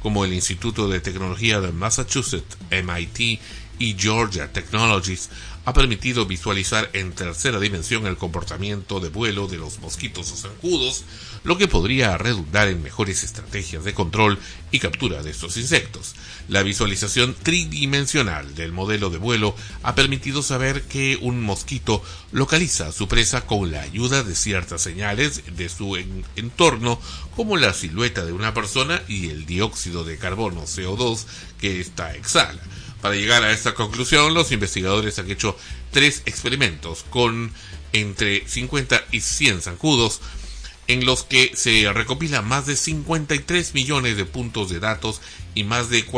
como el Instituto de Tecnología de Massachusetts, MIT, y Georgia Technologies, ha permitido visualizar en tercera dimensión el comportamiento de vuelo de los mosquitos o zancudos, lo que podría redundar en mejores estrategias de control y captura de estos insectos. La visualización tridimensional del modelo de vuelo ha permitido saber que un mosquito localiza a su presa con la ayuda de ciertas señales de su entorno, como la silueta de una persona y el dióxido de carbono CO2 que ésta exhala. Para llegar a esta conclusión, los investigadores han hecho 3 experimentos con entre 50 y 100 zancudos, en los que se recopilan más de 53 millones de puntos de datos y más de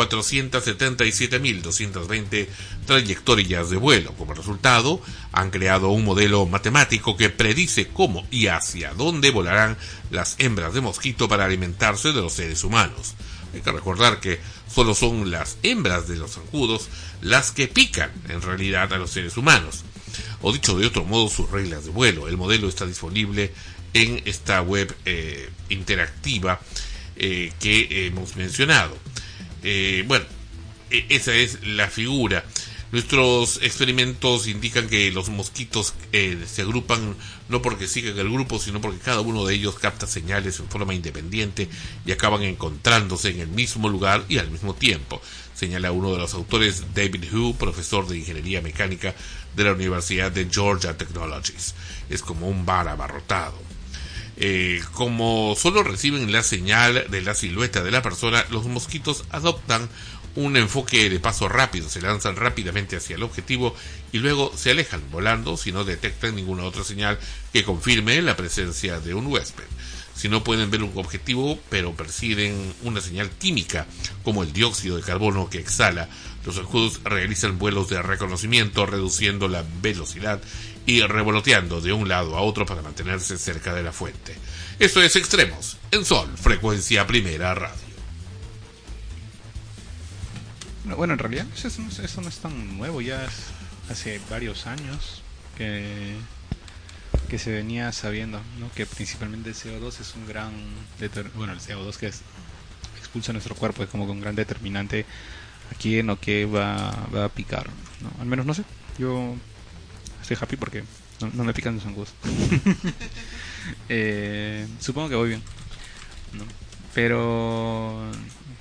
477.220 trayectorias de vuelo. Como resultado, han creado un modelo matemático que predice cómo y hacia dónde volarán las hembras de mosquito para alimentarse de los seres humanos. Hay que recordar que solo son las hembras de los zancudos las que pican en realidad a los seres humanos. O dicho de otro modo, sus reglas de vuelo. El modelo está disponible en esta web interactiva que hemos mencionado. Esa es la figura. Nuestros experimentos indican que los mosquitos se agrupan no porque sigan el grupo, sino porque cada uno de ellos capta señales en forma independiente y acaban encontrándose en el mismo lugar y al mismo tiempo, señala uno de los autores, David Hu, profesor de Ingeniería Mecánica de la Universidad de Georgia Technologies. Es como un bar abarrotado. Como solo reciben la señal de la silueta de la persona, los mosquitos adoptan un enfoque de paso rápido, se lanzan rápidamente hacia el objetivo y luego se alejan volando si no detectan ninguna otra señal que confirme la presencia de un huésped. Si no pueden ver un objetivo, pero perciben una señal química, como el dióxido de carbono que exhala, los zancudos realizan vuelos de reconocimiento, reduciendo la velocidad y revoloteando de un lado a otro para mantenerse cerca de la fuente. Esto es Extremos, en Sol, Frecuencia Primera Radio. Bueno, en realidad eso no es tan nuevo, ya hace varios años que se venía sabiendo, ¿no? Que principalmente el CO2 es un gran el CO2 que expulsa nuestro cuerpo es como un gran determinante a quién o qué va a picar, ¿no? Al menos no sé, yo estoy happy porque no me pican los zancudos. Supongo que voy bien, ¿no? Pero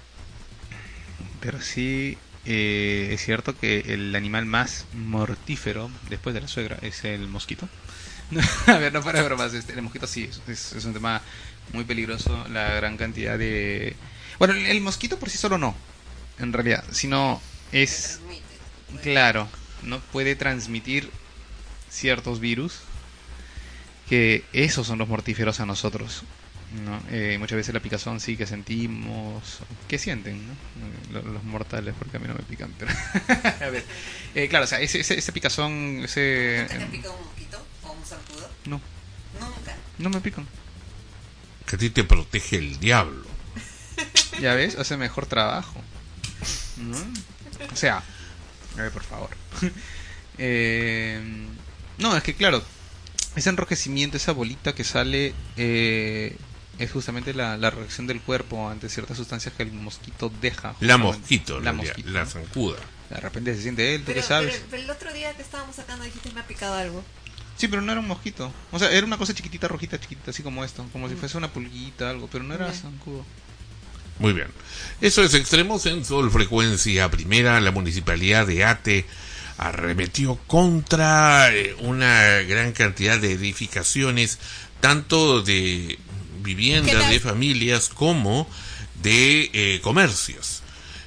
sí, es cierto que el animal más mortífero después de la suegra es el mosquito. A ver, no para bromas, el mosquito sí es un tema muy peligroso. La gran cantidad de... Bueno, el mosquito por sí solo no, en realidad, sino es... Claro, no puede transmitir ciertos virus, que esos son los mortíferos a nosotros, ¿no? Muchas veces la picazón sí que sentimos, que sienten, ¿no? Los mortales, porque a mí no me pican, pero a ver, claro, o sea, ese picazón, ese... ¿Nunca te pica un mosquito o un zancudo? No. Nunca. No me pican. Que a ti te protege el diablo. Ya ves, hace mejor trabajo, ¿no? O sea, a ver, por favor. No, es que claro, ese enrojecimiento, esa bolita que sale, es justamente la reacción del cuerpo ante ciertas sustancias que el mosquito deja. La mosquito, la zancuda. De repente se siente él, ¿tú qué sabes? Pero el otro día que estábamos sacando dijiste me ha picado algo. Sí, pero no era un mosquito. O sea, era una cosa chiquitita, rojita, chiquitita, así como esto. Como si fuese una pulguita, algo, pero no era zancudo. Muy bien. Eso es Extremos en Sol, Frecuencia Primera. La Municipalidad de Ate arremetió contra una gran cantidad de edificaciones, tanto de viviendas de familias como de comercios,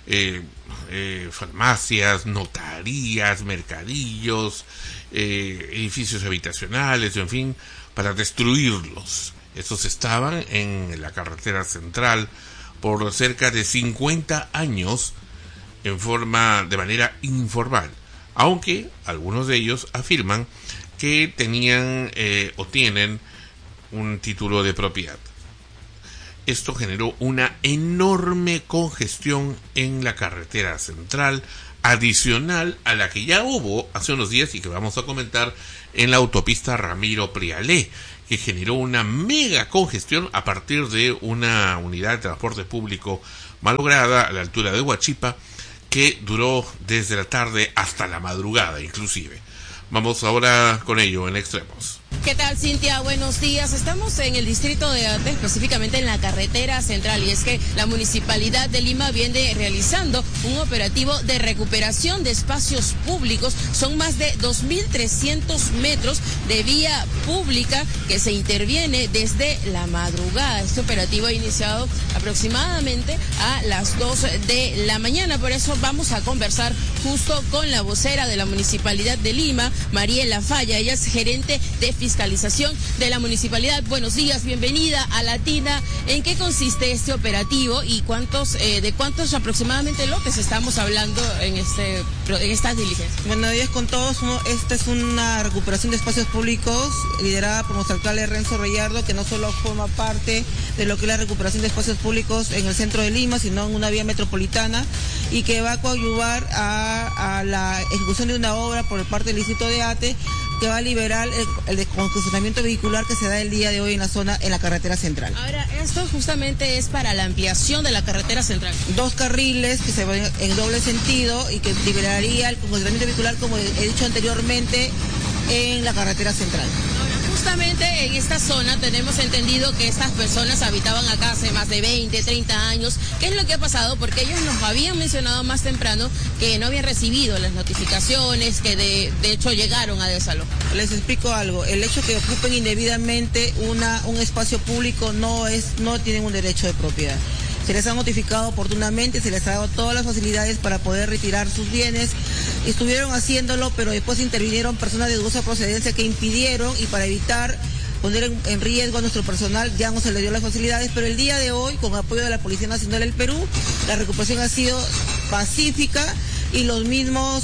farmacias, notarías, mercadillos, edificios habitacionales, en fin, para destruirlos. Estos estaban en la carretera central por cerca de 50 años de manera informal, aunque algunos de ellos afirman que tenían o tienen un título de propiedad. Esto generó una enorme congestión en la carretera central, adicional a la que ya hubo hace unos días y que vamos a comentar en la autopista Ramiro Prialé, que generó una mega congestión a partir de una unidad de transporte público malograda a la altura de Huachipa, que duró desde la tarde hasta la madrugada inclusive. Vamos ahora con ello en Extremos. ¿Qué tal, Cintia? Buenos días. Estamos en el distrito de Ate, específicamente en la carretera central, y es que la Municipalidad de Lima viene realizando un operativo de recuperación de espacios públicos. Son más de 2.300 metros de vía pública que se interviene desde la madrugada. Este operativo ha iniciado aproximadamente a las 2 de la mañana. Por eso vamos a conversar justo con la vocera de la Municipalidad de Lima, Mariela Falla. Ella es gerente de fiscalización de la municipalidad. Buenos días, bienvenida a Latina. ¿En qué consiste este operativo y de cuántos aproximadamente lotes estamos hablando en estas diligencias? Buenos días con todos. Esta es una recuperación de espacios públicos liderada por nuestro alcalde Renzo Reyardo, que no solo forma parte de lo que es la recuperación de espacios públicos en el centro de Lima, sino en una vía metropolitana, y que va a coadyuvar a la ejecución de una obra por parte del distrito de Ate, que va a liberar el descongestionamiento vehicular que se da el día de hoy en la zona, en la carretera central. Ahora, esto justamente es para la ampliación de la carretera central. 2 carriles que se van en doble sentido y que liberaría el congestionamiento vehicular, como he dicho anteriormente, en la carretera central. Justamente en esta zona tenemos entendido que estas personas habitaban acá hace más de 20, 30 años. ¿Qué es lo que ha pasado? Porque ellos nos habían mencionado más temprano que no habían recibido las notificaciones, que de hecho llegaron a desalojar. Les explico algo. El hecho que ocupen indebidamente un espacio público no tienen un derecho de propiedad. Se les ha notificado oportunamente, se les ha dado todas las facilidades para poder retirar sus bienes. Estuvieron haciéndolo, pero después intervinieron personas de dudosa procedencia que impidieron, y para evitar poner en riesgo a nuestro personal ya no se les dio las facilidades. Pero el día de hoy, con apoyo de la Policía Nacional del Perú, la recuperación ha sido pacífica y los mismos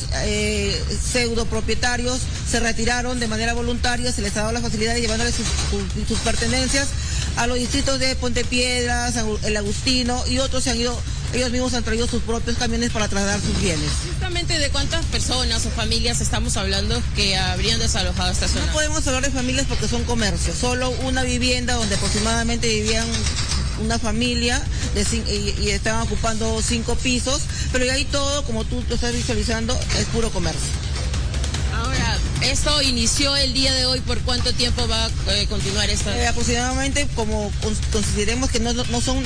pseudo propietarios se retiraron de manera voluntaria, se les ha dado las facilidades llevándoles sus pertenencias a los distritos de Ponte Piedras, El Agustino, y otros se han ido, ellos mismos han traído sus propios camiones para trasladar sus bienes. Justamente, ¿de cuántas personas o familias estamos hablando que habrían desalojado esta zona? No podemos hablar de familias porque son comercios, solo una vivienda donde aproximadamente vivían una familia y estaban ocupando 5 pisos, pero de ahí todo, como tú lo estás visualizando, es puro comercio. Ahora, esto inició el día de hoy. ¿Por cuánto tiempo va a continuar esto? Aproximadamente, como consideremos que no son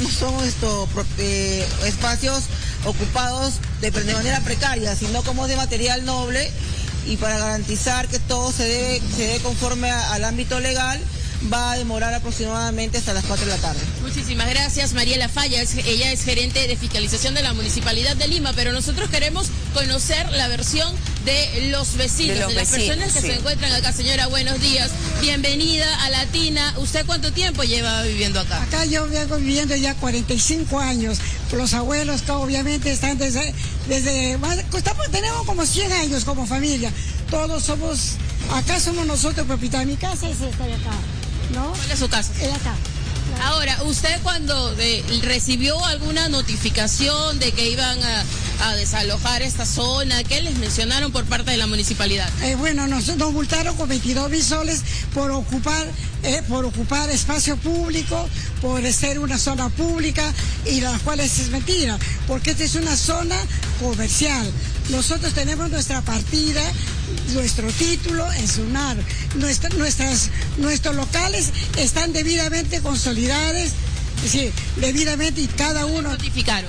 espacios ocupados de manera precaria, sino como de material noble, y para garantizar que todo se dé conforme al ámbito legal, va a demorar aproximadamente hasta las 4 de la tarde. Muchísimas gracias, Mariela Falla. Ella es gerente de fiscalización de la Municipalidad de Lima, pero nosotros queremos conocer la versión de los vecinos, de las personas que se encuentran acá. Señora, buenos días. Bienvenida a Latina. ¿Usted cuánto tiempo lleva viviendo acá? Acá yo vengo viviendo ya 45 años. Los abuelos que obviamente están tenemos como 100 años como familia. Todos acá somos nosotros propietarios. Mi casa es esta de acá, ¿no? ¿Cuál es su casa? Es acá. Ahora, ¿usted cuando recibió alguna notificación de que iban a desalojar esta zona, qué les mencionaron por parte de la municipalidad? Bueno, nos multaron con 22.000 soles por ocupar espacio público, por ser una zona pública, y las cuales es mentira, porque esta es una zona comercial. Nosotros tenemos nuestra partida, nuestro título en SUNAR. Nuestros locales están debidamente consolidados, sí, debidamente, y cada uno... ¿Notificaron?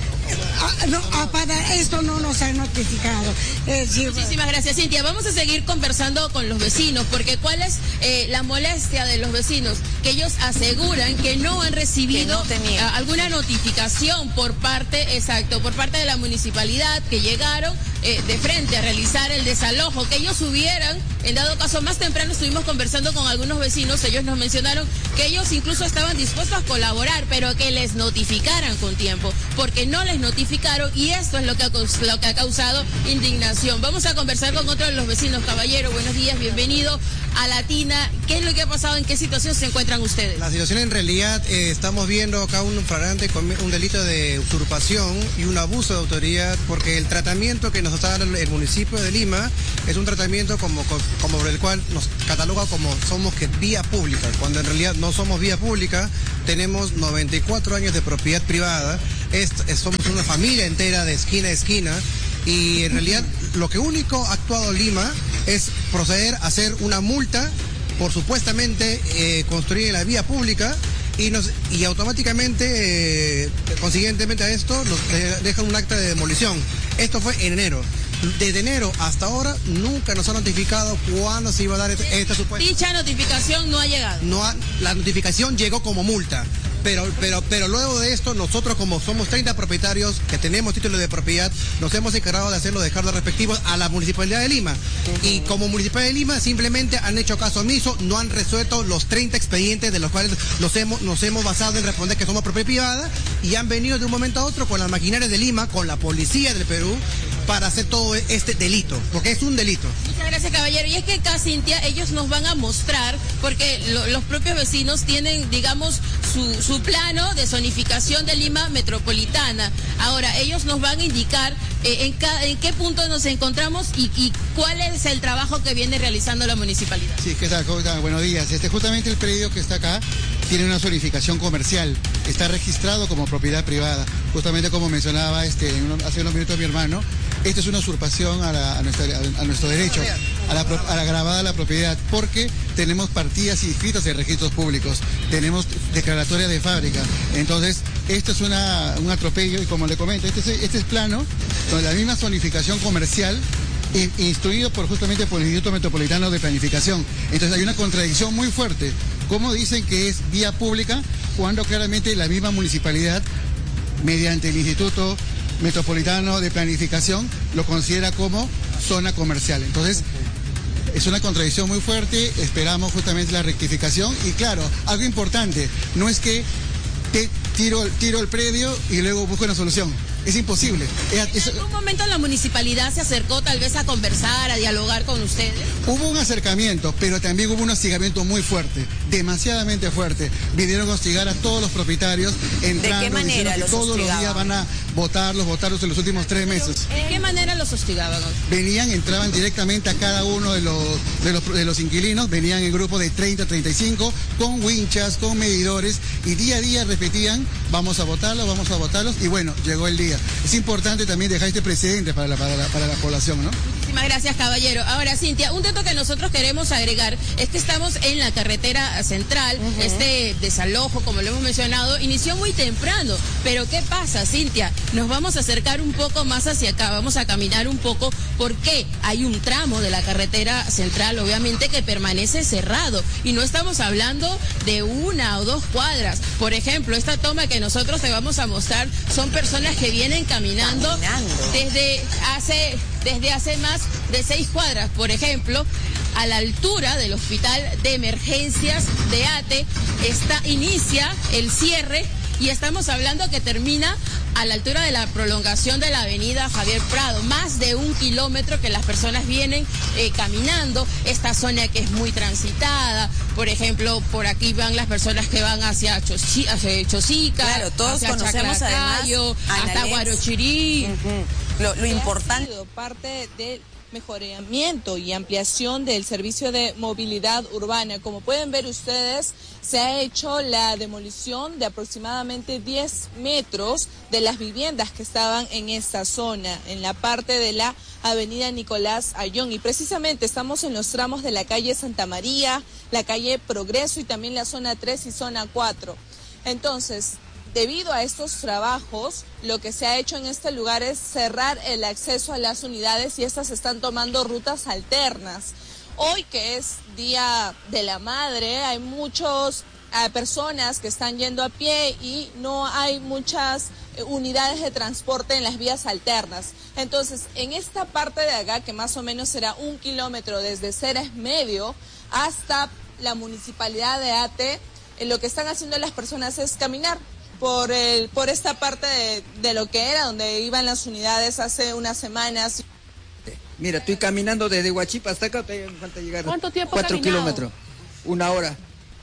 Para esto no nos han notificado. Muchísimas gracias, Cintia. Vamos a seguir conversando con los vecinos, porque ¿cuál es la molestia de los vecinos? Que ellos aseguran que no han recibido alguna notificación por parte de la municipalidad, que llegaron de frente a realizar el desalojo, que ellos hubieran, en dado caso, más temprano estuvimos conversando con algunos vecinos, ellos nos mencionaron que ellos incluso estaban dispuestos a colaborar, pero que les notificaran con tiempo, porque no les notificaron, y esto es lo que ha causado indignación. Vamos a conversar con otro de los vecinos. Caballero, buenos días, bienvenido. a Latina. ¿Qué es lo que ha pasado? ¿En qué situación se encuentran ustedes? La situación en realidad estamos viendo acá un flagrante un delito de usurpación y un abuso de autoridad, porque el tratamiento que nos está dando el municipio de Lima es un tratamiento como por el cual nos cataloga como somos vía pública, cuando en realidad no somos vía pública. Tenemos 94 años de propiedad privada, somos una familia entera de esquina a esquina, y en realidad lo que único ha actuado Lima es proceder a hacer una multa por supuestamente construir en la vía pública, y automáticamente, consiguientemente a esto, nos dejan un acta de demolición. Esto fue en enero. Desde enero hasta ahora nunca nos han notificado cuándo se iba a dar esta supuesta. Dicha notificación no ha llegado. La notificación llegó como multa. Pero luego de esto, nosotros como somos 30 propietarios que tenemos título de propiedad, nos hemos encargado de hacerlo, dejar los respectivos a la Municipalidad de Lima. Y como Municipalidad de Lima simplemente han hecho caso omiso, no han resuelto los 30 expedientes de los cuales nos hemos basado en responder que somos propiedad privada, y han venido de un momento a otro con las maquinarias de Lima, con la policía del Perú, para hacer todo este delito, porque es un delito. Muchas gracias, caballero. Y es que acá, Cintia, ellos nos van a mostrar, porque los propios vecinos tienen, digamos, su plano de zonificación de Lima metropolitana. Ahora, ellos nos van a indicar en qué punto nos encontramos y cuál es el trabajo que viene realizando la municipalidad. Sí, ¿qué tal? Buenos días. Justamente el predio que está acá tiene una zonificación comercial, está registrado como propiedad privada. Justamente como mencionaba hace unos minutos mi hermano, esto es una usurpación a nuestro derecho, a la grabada de la propiedad, porque tenemos partidas inscritas en registros públicos, tenemos declaratoria de fábrica. Entonces, esto es un atropello, y como le comento, este es plano, con la misma zonificación comercial, instruido justamente por el Instituto Metropolitano de Planificación. Entonces hay una contradicción muy fuerte. ¿Cómo dicen que es vía pública cuando claramente la misma municipalidad, mediante el Instituto Metropolitano de Planificación, lo considera como zona comercial? Entonces, es una contradicción muy fuerte. Esperamos justamente la rectificación. Y claro, algo importante, no es que tiro el predio y luego busco una solución. Es imposible. ¿En algún momento la municipalidad se acercó tal vez a conversar, a dialogar con ustedes? Hubo un acercamiento, pero también hubo un hostigamiento muy fuerte, demasiadamente fuerte. Vinieron a hostigar a todos los propietarios, entrando, ¿de qué manera los todos hostigaban? los días van a votarlos en los últimos 3 meses. ¿De qué manera los hostigaban? Entraban directamente a cada uno de los inquilinos, venían en grupo de 30, 35, con winchas, con medidores, y día a día repetían, vamos a votarlos, y bueno, llegó el día. Es importante también dejar este precedente para la población, ¿no? Muchísimas gracias, caballero. Ahora, Cintia, un dato que nosotros queremos agregar es que estamos en la carretera central. Este desalojo, como lo hemos mencionado, inició muy temprano. Pero ¿qué pasa, Cintia? Nos vamos a acercar un poco más hacia acá, vamos a caminar un poco, porque hay un tramo de la carretera central, obviamente, que permanece cerrado. Y no estamos hablando de 1 o 2 cuadras. Por ejemplo, esta toma que nosotros te vamos a mostrar son personas que vienen caminando. desde hace más de 6 cuadras. Por ejemplo, a la altura del hospital de emergencias de ATE inicia el cierre, y estamos hablando que termina a la altura de la prolongación de la avenida Javier Prado, más de 1 kilómetro que las personas vienen caminando. Esta zona que es muy transitada, por ejemplo, por aquí van las personas que van hacia Chosica, claro, todos hacia conocemos Chaclacayo, hasta Guarochirí. Lo importante, parte del mejoramiento y ampliación del servicio de movilidad urbana. Como pueden ver ustedes, se ha hecho la demolición de aproximadamente 10 metros de las viviendas que estaban en esta zona, en la parte de la avenida Nicolás Ayllón. Y precisamente estamos en los tramos de la calle Santa María, la calle Progreso y también la zona 3 y zona 4. Entonces, debido a estos trabajos, lo que se ha hecho en este lugar es cerrar el acceso a las unidades, y estas están tomando rutas alternas. Hoy, que es Día de la Madre, hay muchas personas que están yendo a pie y no hay muchas unidades de transporte en las vías alternas. Entonces, en esta parte de acá, que más o menos será 1 kilómetro desde Ceres Medio hasta la municipalidad de ATE, lo que están haciendo las personas es caminar por esta parte de lo que era donde iban las unidades hace unas semanas. Mira, estoy caminando desde Huachipa hasta acá, todavía me falta llegar. ¿Cuánto tiempo 4 caminado? kilómetros. 1 hora.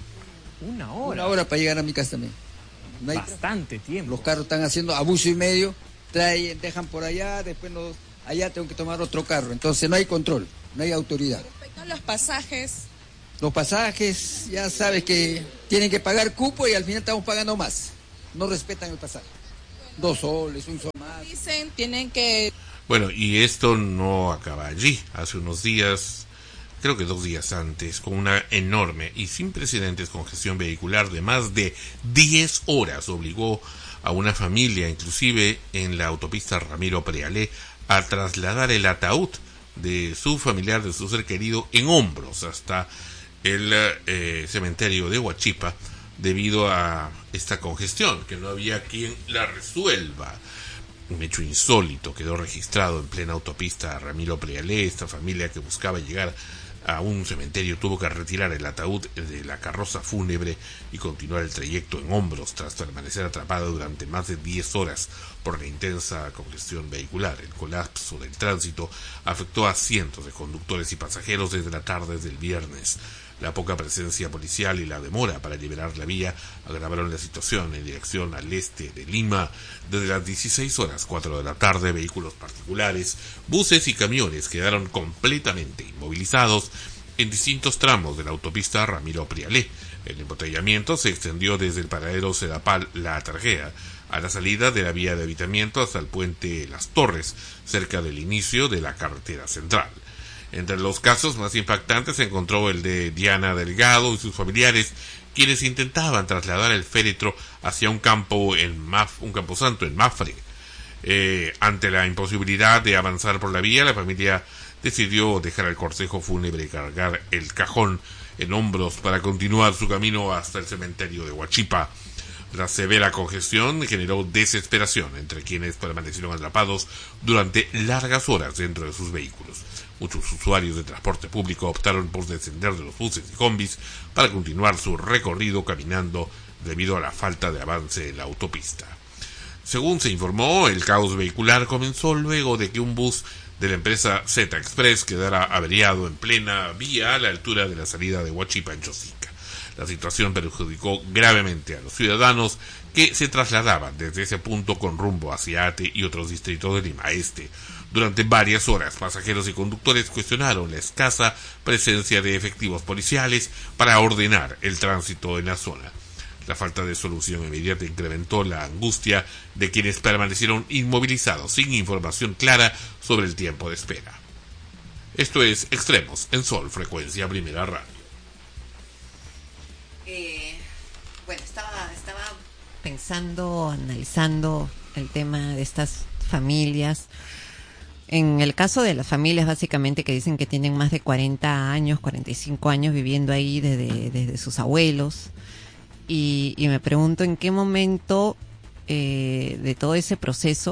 1 hora. 1 hora para llegar a mi casa también. No hay Bastante tiempo. Los carros están haciendo abuso y medio, dejan por allá, después allá tengo que tomar otro carro. Entonces no hay control, no hay autoridad. Respecto a los pasajes, Los pasajes, ya sabes que tienen que pagar cupo y al final estamos pagando más. No respetan el pasaje. 2 soles, 1 sol más. dicen, tienen que... Bueno, y esto no acaba allí. Hace unos días, creo que 2 días antes, con una enorme y sin precedentes congestión vehicular de más de 10 horas, obligó a una familia, inclusive en la autopista Ramiro Prealé, a trasladar el ataúd de su familiar, de su ser querido, en hombros hasta el cementerio de Huachipa, debido a esta congestión, que no había quien la resuelva. Un hecho insólito quedó registrado en plena autopista Ramiro Prealé. Esta familia, que buscaba llegar a un cementerio, tuvo que retirar el ataúd de la carroza fúnebre y continuar el trayecto en hombros tras permanecer atrapado durante más de 10 horas por la intensa congestión vehicular. El colapso del tránsito afectó a cientos de conductores y pasajeros desde la tarde del viernes. La poca presencia policial y la demora para liberar la vía agravaron la situación. En dirección al este de Lima, desde las 16:04 de la tarde, vehículos particulares, buses y camiones quedaron completamente inmovilizados en distintos tramos de la autopista Ramiro Prealé. El embotellamiento se extendió desde el paradero Sedapal La Tarjea a la salida de la vía de habitamiento hasta el puente Las Torres, cerca del inicio de la carretera central. Entre los casos más impactantes se encontró el de Diana Delgado y sus familiares, quienes intentaban trasladar el féretro hacia un camposanto en Mafre. Ante la imposibilidad de avanzar por la vía, la familia decidió dejar el cortejo fúnebre y cargar el cajón en hombros para continuar su camino hasta el cementerio de Huachipa. La severa congestión generó desesperación entre quienes permanecieron atrapados durante largas horas dentro de sus vehículos. Muchos usuarios de transporte público optaron por descender de los buses y combis para continuar su recorrido caminando debido a la falta de avance en la autopista. Según se informó, el caos vehicular comenzó luego de que un bus de la empresa Z Express quedara averiado en plena vía a la altura de la salida de Huachipa en Chosica. La situación perjudicó gravemente a los ciudadanos que se trasladaban desde ese punto con rumbo hacia Ate y otros distritos de Lima Este. Durante varias horas, pasajeros y conductores cuestionaron la escasa presencia de efectivos policiales para ordenar el tránsito en la zona. La falta de solución inmediata incrementó la angustia de quienes permanecieron inmovilizados sin información clara sobre el tiempo de espera. Esto es Extremos en Sol, Frecuencia Primera Radio. Bueno, estaba pensando, analizando el tema de estas familias. En el caso de las familias, básicamente, que dicen que tienen más de 40 años, 45 años viviendo ahí desde sus abuelos. Y me pregunto en qué momento de todo ese proceso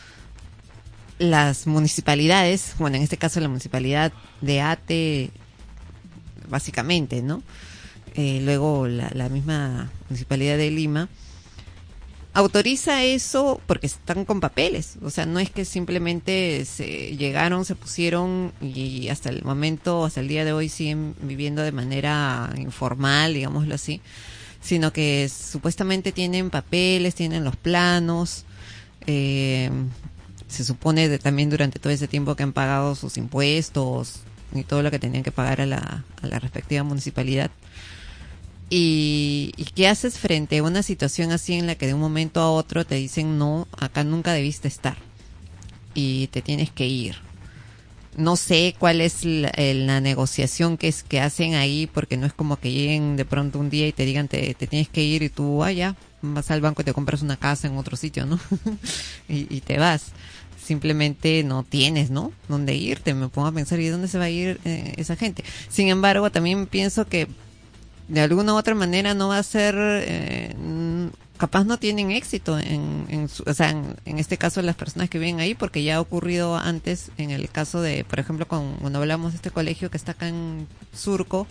las municipalidades, bueno, en este caso la municipalidad de Ate, básicamente, ¿no? Luego la misma municipalidad de Lima autoriza eso porque están con papeles, o sea, no es que simplemente llegaron, se pusieron y hasta el momento, hasta el día de hoy siguen viviendo de manera informal, digámoslo así, sino que supuestamente tienen papeles, tienen los planos, se supone también durante todo ese tiempo que han pagado sus impuestos y todo lo que tenían que pagar a la respectiva municipalidad. ¿Y qué haces frente a una situación así en la que de un momento a otro te dicen no, acá nunca debiste estar y te tienes que ir? No sé cuál es la negociación que hacen ahí, porque no es como que lleguen de pronto un día y te digan te tienes que ir y tú, ya, vas al banco y te compras una casa en otro sitio, ¿no? y te vas. Simplemente no tienes, ¿no? Dónde irte. Me pongo a pensar, ¿y dónde se va a ir esa gente? Sin embargo, también pienso que de alguna u otra manera no va a ser, capaz no tienen éxito en este caso las personas que viven ahí, porque ya ha ocurrido antes en el caso de, por ejemplo, cuando hablamos de este colegio que está acá en Surco,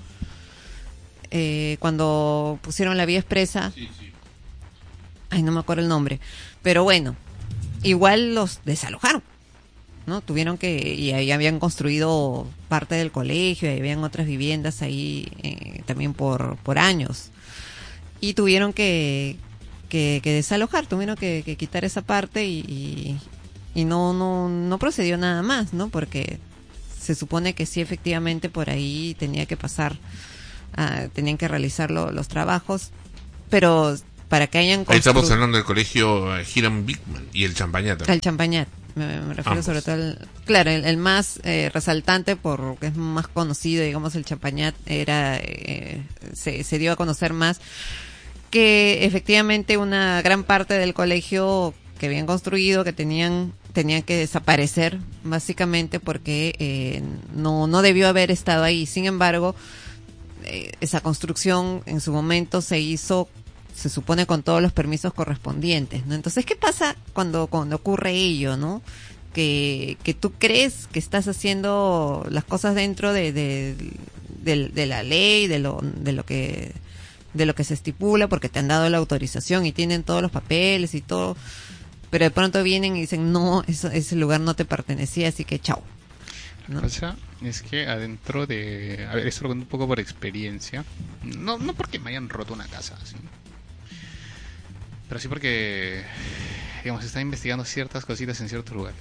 cuando pusieron la vía expresa, sí. Ay, no me acuerdo el nombre, pero bueno, igual los desalojaron. ¿no? Tuvieron que, y ahí habían construido parte del colegio, y habían otras viviendas ahí también por años. Y tuvieron que desalojar, tuvieron que quitar esa parte y no procedió nada más, ¿no? Porque se supone que sí, efectivamente por ahí tenía que pasar, tenían que realizar los trabajos, pero para que hayan ahí estamos hablando del colegio Hiram Bigman y el Champañat. El Champañat, me refiero ambos. Sobre todo el más resaltante, porque es más conocido, digamos, el Champañat era se dio a conocer más, que efectivamente una gran parte del colegio que habían construido, que tenían que desaparecer, básicamente porque no debió haber estado ahí. Sin embargo, esa construcción en su momento se hizo, se supone, con todos los permisos correspondientes, ¿no? Entonces, ¿qué pasa cuando ocurre ello, ¿no? Que tú crees que estás haciendo las cosas dentro de la ley, de lo que se estipula, porque te han dado la autorización y tienen todos los papeles y todo, pero de pronto vienen y dicen, no, ese lugar no te pertenecía, así que chao, ¿no? La cosa es que adentro de... A ver, esto lo cuento un poco por experiencia. No porque me hayan roto una casa, ¿sí? Pero sí porque, digamos, se están investigando ciertas cositas en ciertos lugares.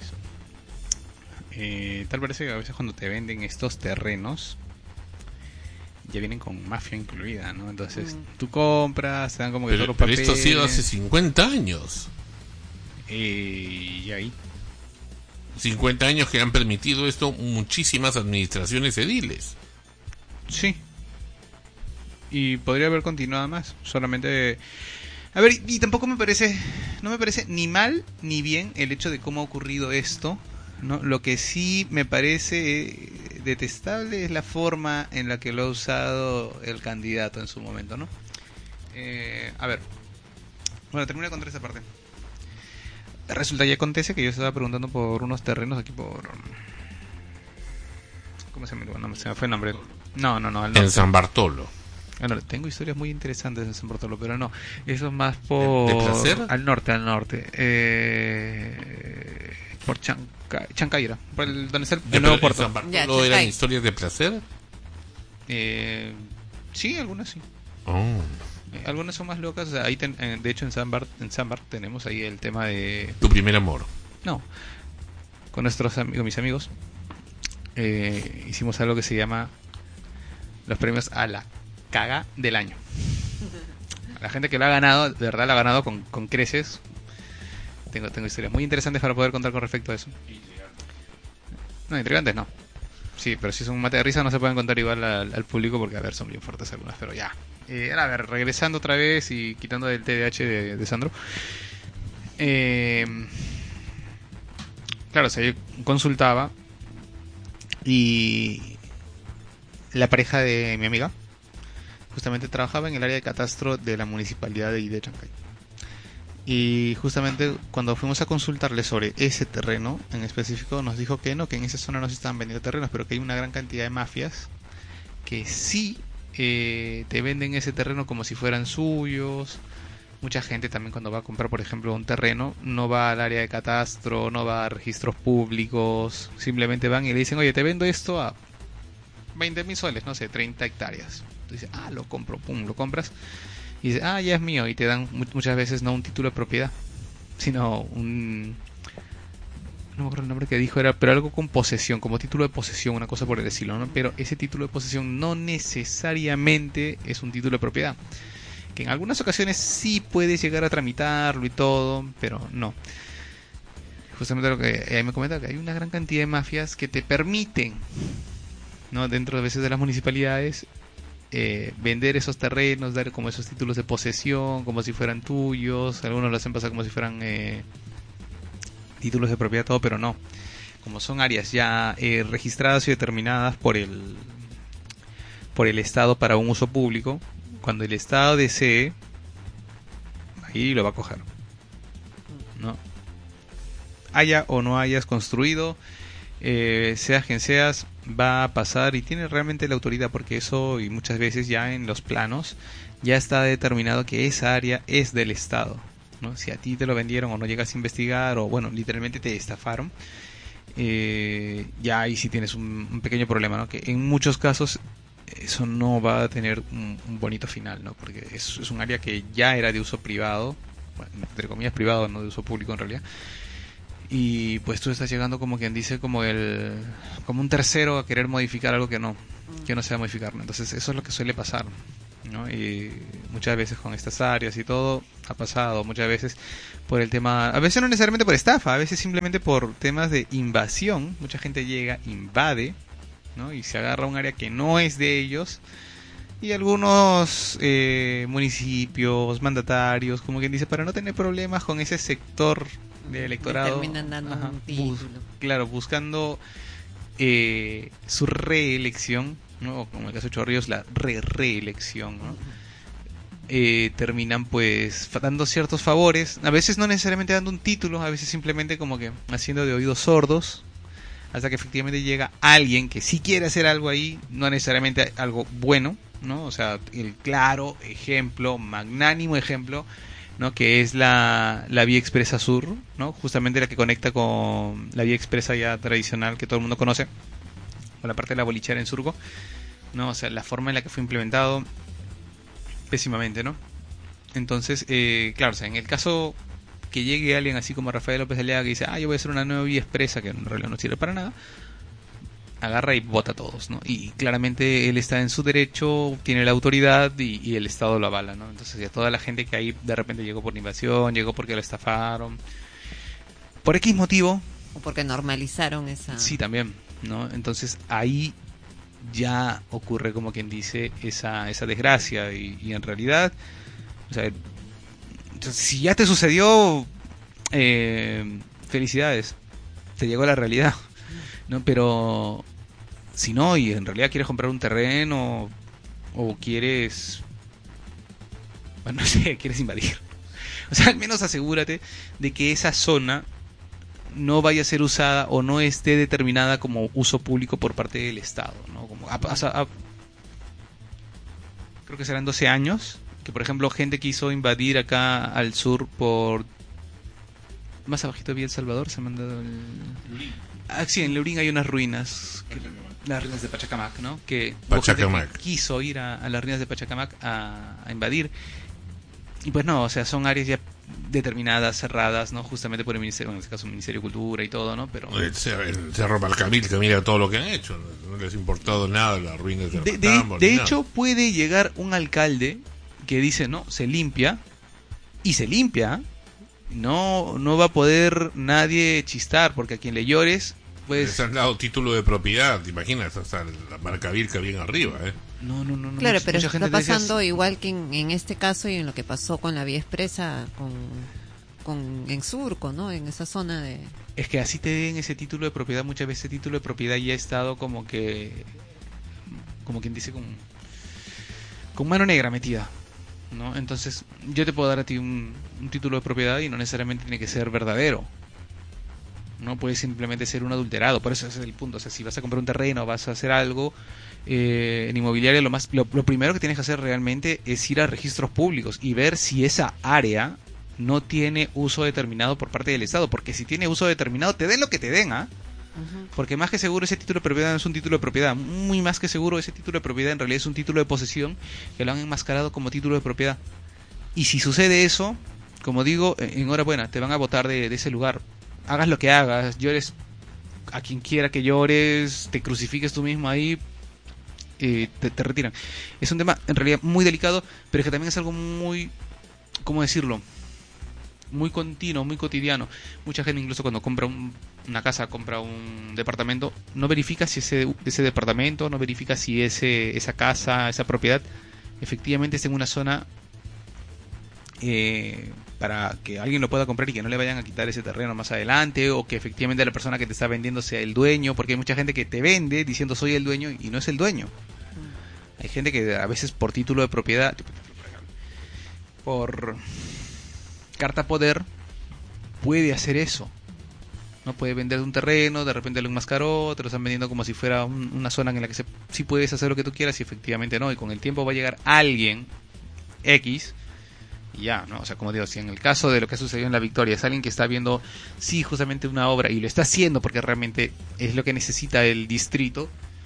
Tal parece que a veces cuando te venden estos terrenos ya vienen con mafia incluida, ¿no? Entonces tú compras, te dan como que todos los papeles. Pero esto ha sido hace 50 años. Y ahí 50 años que han permitido esto muchísimas administraciones ediles. Sí. Y podría haber continuado más. Solamente... A ver, y tampoco no me parece ni mal ni bien el hecho de cómo ha ocurrido esto, ¿no? Lo que sí me parece detestable es la forma en la que lo ha usado el candidato en su momento, ¿no? A ver. Bueno, termino de contar esta parte. Resulta y acontece que yo estaba preguntando por unos terrenos aquí por... ¿Cómo se llama? No, se me fue el nombre. No. En San Bartolo. Bueno, tengo historias muy interesantes en San Bartolo, pero no. Eso es más por... ¿De placer? Al norte. Por Chancaira. Por donde está el nuevo puerto. ¿En San Bartolo eran historias de placer? Sí, algunas sí. Oh. Algunas son más locas. O sea, ahí de hecho en San Bart tenemos ahí el tema de... ¿Tu primer amor? No. Con nuestros amigos, mis amigos, hicimos algo que se llama los premios a la caga del año. La gente que lo ha ganado, de verdad lo ha ganado con creces. Tengo historias muy interesantes para poder contar con respecto a eso. No, intrigantes no. Sí, pero si son un mate de risa no se pueden contar igual al público porque, a ver, son bien fuertes algunas, pero ya. A ver, regresando otra vez y quitando el TDAH de Sandro. Claro, o sea, yo consultaba y la pareja de mi amiga justamente trabajaba en el área de catastro de la municipalidad de Chancay. Y justamente cuando fuimos a consultarle sobre ese terreno en específico, nos dijo que no, que en esa zona no se estaban vendiendo terrenos, pero que hay una gran cantidad de mafias que sí te venden ese terreno como si fueran suyos. Mucha gente también cuando va a comprar, por ejemplo, un terreno, no va al área de catastro, no va a registros públicos, simplemente van y le dicen, oye, te vendo esto a 20.000 soles, no sé, 30 hectáreas. Entonces, lo compro, pum, lo compras. Y dices, ya es mío, y te dan muchas veces no un título de propiedad, sino un... No me acuerdo el nombre que dijo, pero algo con posesión, como título de posesión, una cosa por el estilo, ¿no? Pero ese título de posesión no necesariamente es un título de propiedad, que en algunas ocasiones sí puedes llegar a tramitarlo y todo, pero no. Justamente lo que ahí me comenta, que hay una gran cantidad de mafias que te permiten, ¿no? Dentro de veces de las municipalidades, vender esos terrenos, dar como esos títulos de posesión, como si fueran tuyos. Algunos lo hacen pasar como si fueran títulos de propiedad, todo, pero no. Como son áreas ya registradas y determinadas por el Estado para un uso público, cuando el Estado desee, ahí lo va a coger, ¿no? Haya o no hayas construido, seas quien seas, va a pasar y tiene realmente la autoridad, porque eso, y muchas veces ya en los planos ya está determinado que esa área es del Estado, ¿no? Si a ti te lo vendieron o no llegas a investigar, o bueno, literalmente te estafaron, ya ahí sí tienes un pequeño problema, ¿no? Que en muchos casos eso no va a tener un bonito final, ¿no? Porque es un área que ya era de uso privado, bueno, entre comillas privado, no de uso público en realidad, y pues tú estás llegando como quien dice como un tercero a querer modificar algo que no se va a modificar, ¿no? Entonces eso es lo que suele pasar, ¿no? Y muchas veces con estas áreas y todo ha pasado, muchas veces por el tema, a veces no necesariamente por estafa, a veces simplemente por temas de invasión. Mucha gente llega, invade, ¿no? Y se agarra un área que no es de ellos, y algunos municipios, mandatarios, como quien dice, para no tener problemas con ese sector de electorado, terminan dando un título. Claro, buscando su reelección, ¿no? Como en el caso de Chorrillos, la reelección, ¿no? Terminan pues dando ciertos favores, a veces no necesariamente dando un título, a veces simplemente como que haciendo de oídos sordos, hasta que efectivamente llega alguien que sí quiere hacer algo ahí, no necesariamente algo bueno, ¿no? O sea, el claro ejemplo, magnánimo ejemplo, ¿no? Que es la vía expresa sur, ¿no? Justamente la que conecta con la vía expresa ya tradicional que todo el mundo conoce, con la parte de la bolichera en Surco, ¿no? O sea, la forma en la que fue implementado pésimamente, ¿no? Entonces, claro, o sea, en el caso que llegue alguien así como Rafael López Aliaga que dice, yo voy a hacer una nueva vía expresa que en realidad no sirve para nada, agarra y vota a todos, ¿no? Y claramente él está en su derecho, tiene la autoridad y el Estado lo avala, ¿no? Entonces ya toda la gente que ahí de repente llegó por invasión, llegó porque lo estafaron, por X motivo, o porque normalizaron esa... Sí, también, ¿no? Entonces ahí ya ocurre, como quien dice, esa desgracia y en realidad, o sea, si ya te sucedió, felicidades, te llegó la realidad, ¿no? Pero si no, y en realidad quieres comprar un terreno o quieres, bueno, no sé, quieres invadir, o sea, al menos asegúrate de que esa zona no vaya a ser usada o no esté determinada como uso público por parte del Estado, ¿no? Como creo que serán 12 años que, por ejemplo, gente quiso invadir acá al sur por más abajito de Villa El Salvador, se me han dado sí, en Lurín hay unas ruinas, las ruinas de Pachacamac, ¿no? Que Pachacamac quiso ir a las ruinas de Pachacamac a invadir, y pues no, o sea, son áreas ya determinadas, cerradas, ¿no? Justamente por el ministerio, en este caso el Ministerio de Cultura y todo, ¿no? Pero el Cerro Palcamil, que mira todo lo que han hecho, no les ha importado nada las ruinas de hecho puede llegar un alcalde que dice, no, se limpia, y se limpia, no va a poder nadie chistar, porque a quien le llores, pues... Les han dado título de propiedad, ¿te imaginas? Hasta la marca Virca bien arriba, ¿eh? No. Claro, pero está pasando igual que en este caso y en lo que pasó con la vía expresa en Surco, ¿no? En esa zona de... Es que así te den ese título de propiedad, muchas veces ese título de propiedad ya ha estado como quien dice, con mano negra metida, ¿no? Entonces yo te puedo dar a ti un título de propiedad y no necesariamente tiene que ser verdadero, no puede simplemente ser un adulterado. Por eso ese es el punto. O sea, si vas a comprar un terreno, vas a hacer algo en inmobiliaria, lo primero que tienes que hacer realmente es ir a registros públicos y ver si esa área no tiene uso determinado por parte del Estado, porque si tiene uso determinado, te den lo que te den, porque más que seguro ese título de propiedad no es un título de propiedad, muy más que seguro ese título de propiedad en realidad es un título de posesión que lo han enmascarado como título de propiedad. Y si sucede eso, como digo, enhorabuena, te van a botar de ese lugar. Hagas lo que hagas, llores a quien quiera que llores, te crucifiques tú mismo ahí, te retiran. Es un tema en realidad muy delicado, pero es que también es algo muy, ¿cómo decirlo?, muy continuo, muy cotidiano. Mucha gente incluso cuando compra una casa, compra un departamento, no verifica si ese departamento, no verifica si esa casa, esa propiedad efectivamente está en una zona para que alguien lo pueda comprar y que no le vayan a quitar ese terreno más adelante, o que efectivamente la persona que te está vendiendo sea el dueño, porque hay mucha gente que te vende diciendo soy el dueño y no es el dueño. Hay gente que a veces por título de propiedad, por carta poder, puede hacer eso. No puede vender un terreno, de repente lo enmascaró, te lo están vendiendo como si fuera una zona en la que sí puedes hacer lo que tú quieras y efectivamente no, y con el tiempo va a llegar alguien X y ya, ¿no? O sea, como digo, si en el caso de lo que sucedió en La Victoria es alguien que está viendo, sí, justamente una obra y lo está haciendo porque realmente es lo que necesita el distrito,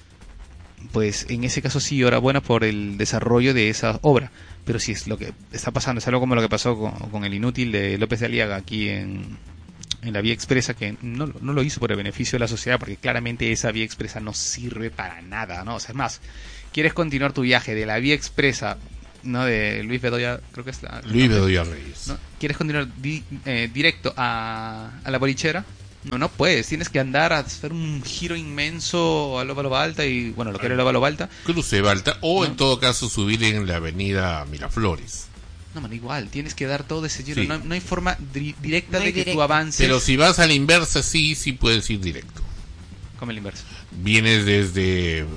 pues en ese caso sí, enhorabuena por el desarrollo de esa obra. Pero si es lo que está pasando, es algo como lo que pasó con el inútil de López de Aliaga aquí en la vía expresa, que no lo hizo por el beneficio de la sociedad, porque claramente esa vía expresa no sirve para nada, ¿no? O sea, es más, quieres continuar tu viaje de la vía expresa, ¿no? De Luis Bedoya, creo que es Luis Bedoya Reyes, ¿no? ¿Quieres continuar directo a la bolichera? No puedes, tienes que andar a hacer un giro inmenso a Loba Alta y, bueno, lo que era Loba Alta. Cruce Balta, o en todo caso subir en la avenida Miraflores. No, man, igual, tienes que dar todo ese giro. Sí. No hay forma directa de que tú avances. Pero si vas a la inversa, sí puedes ir directo. ¿Cómo la inversa? Vienes desde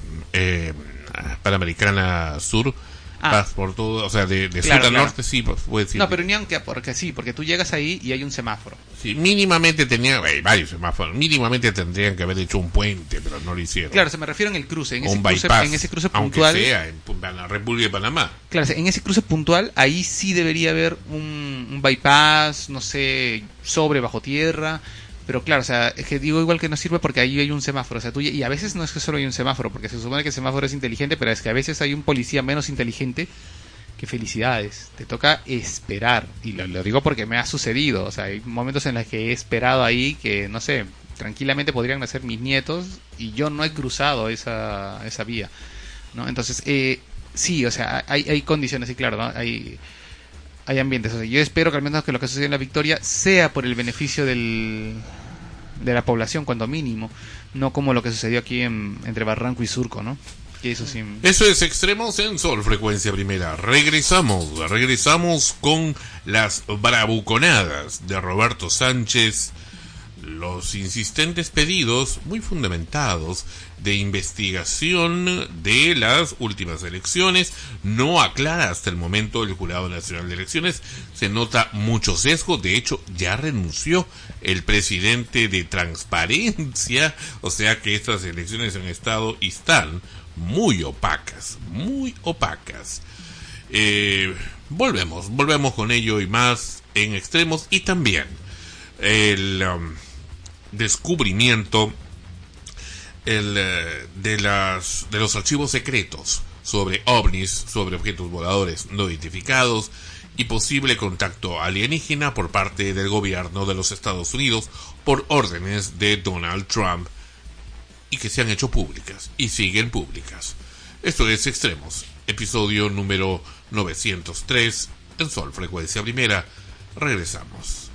Panamericana Sur, vas por todo, o sea, de sur a norte, sí, puedes ir. No, pero ni aunque, porque tú llegas ahí y hay un semáforo. Sí, mínimamente hay varios semáforos, mínimamente tendrían que haber hecho un puente, pero no lo hicieron. Claro, se me refiero en el cruce, en ese cruce aunque puntual. sea en la República de Panamá. Claro, en ese cruce puntual, ahí sí debería haber un bypass, no sé, bajo tierra. Pero claro, o sea, es que digo igual que no sirve porque ahí hay un semáforo. O sea, y a veces no es que solo hay un semáforo, porque se supone que el semáforo es inteligente, pero es que a veces hay un policía menos inteligente. Que felicidades, te toca esperar. Y lo digo porque me ha sucedido. O sea, hay momentos en los que he esperado ahí que, no sé, tranquilamente podrían nacer mis nietos y yo no he cruzado esa vía, ¿no? Entonces, sí, o sea, hay condiciones, y claro, ¿no? Hay ambientes. O sea, yo espero que al menos que lo que sucedió en La Victoria sea por el beneficio de la población, cuando mínimo, no como lo que sucedió aquí entre Barranco y Surco, ¿no? Que eso sí. Eso es Extremos en Sol Frecuencia Primera. Regresamos con las bravuconadas de Roberto Sánchez, los insistentes pedidos muy fundamentados de investigación de las últimas elecciones. No aclara hasta el momento el Jurado Nacional de Elecciones, se nota mucho sesgo. De hecho, ya renunció el presidente de Transparencia, o sea que estas elecciones han estado y están muy opacas. Volvemos con ello y más en Extremos, y también el descubrimiento de los archivos secretos sobre ovnis, sobre objetos voladores no identificados y posible contacto alienígena por parte del gobierno de los Estados Unidos por órdenes de Donald Trump, y que se han hecho públicas y siguen públicas. Esto es Extremos, episodio número 903 en Sol Frecuencia Primera. Regresamos.